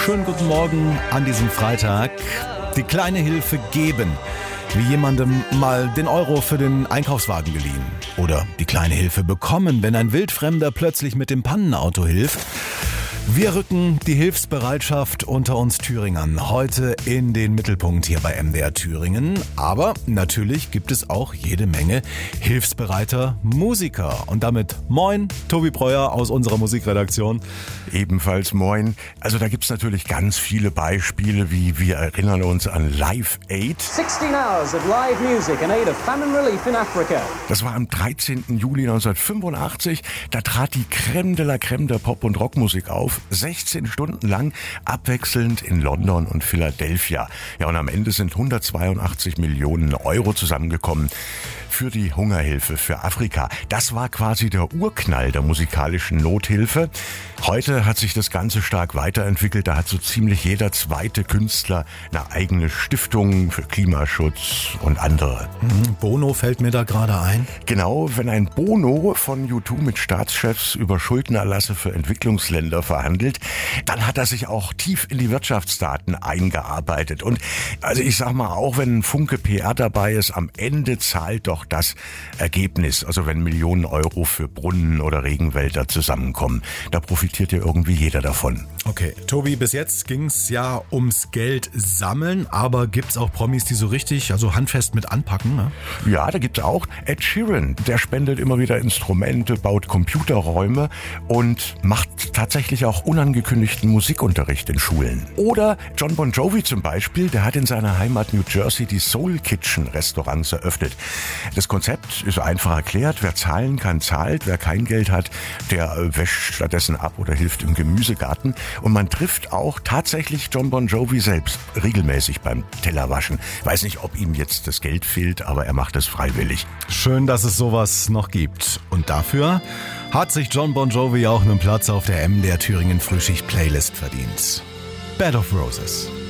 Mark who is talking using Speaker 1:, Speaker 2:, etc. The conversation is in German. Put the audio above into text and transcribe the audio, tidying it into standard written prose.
Speaker 1: schönen guten Morgen an diesem Freitag. Die kleine Hilfe geben, wie jemandem mal den Euro für den Einkaufswagen geliehen. Oder die kleine Hilfe bekommen, wenn ein Wildfremder plötzlich mit dem Pannenauto hilft. Wir rücken die Hilfsbereitschaft unter uns Thüringern heute in den Mittelpunkt hier bei MDR Thüringen. Aber natürlich gibt es auch jede Menge hilfsbereiter Musiker. Und damit moin, Tobi Breuer aus unserer Musikredaktion.
Speaker 2: Ebenfalls moin. Also da gibt's natürlich ganz viele Beispiele, wie wir erinnern uns an Live Aid.
Speaker 3: 16 hours of live music in aid of famine relief in Africa.
Speaker 2: Das war am 13. Juli 1985. Da trat die Crème de la Crème der Pop- und Rockmusik auf. 16 Stunden lang, abwechselnd in London und Philadelphia. Ja, und am Ende sind 182 Millionen Euro zusammengekommen für die Hungerhilfe für Afrika. Das war quasi der Urknall der musikalischen Nothilfe. Heute hat sich das Ganze stark weiterentwickelt. Da hat so ziemlich jeder zweite Künstler eine eigene Stiftung für Klimaschutz und andere.
Speaker 1: Bono fällt mir da gerade ein.
Speaker 2: Genau, wenn ein Bono von U2 mit Staatschefs über Schuldenerlasse für Entwicklungsländer verhandelt, dann hat er sich auch tief in die Wirtschaftsdaten eingearbeitet. Und also ich sag mal, auch wenn ein Funke PR dabei ist, am Ende zahlt doch das Ergebnis. Also wenn Millionen Euro für Brunnen oder Regenwälder zusammenkommen, da profitiert ja irgendwie jeder davon.
Speaker 1: Okay, Tobi, bis jetzt ging's ja ums Geld sammeln, aber gibt's auch Promis, die so richtig, also handfest mit anpacken, ne?
Speaker 2: Ja, da gibt's auch Ed Sheeran, der spendet immer wieder Instrumente, baut Computerräume und macht tatsächlich auch unangekündigten Musikunterricht in Schulen. Oder Jon Bon Jovi zum Beispiel, der hat in seiner Heimat New Jersey die Soul Kitchen Restaurants eröffnet. Das Konzept ist einfach erklärt, wer zahlen kann, zahlt, wer kein Geld hat, der wäscht stattdessen ab oder hilft im Gemüsegarten. Und man trifft auch tatsächlich Jon Bon Jovi selbst regelmäßig beim Tellerwaschen. Weiß nicht, ob ihm jetzt das Geld fehlt, aber er macht es freiwillig.
Speaker 1: Schön, dass es sowas noch gibt. Und dafür hat sich Jon Bon Jovi auch einen Platz auf der MDR Thüringen Frühschicht Playlist verdient. Bed of Roses.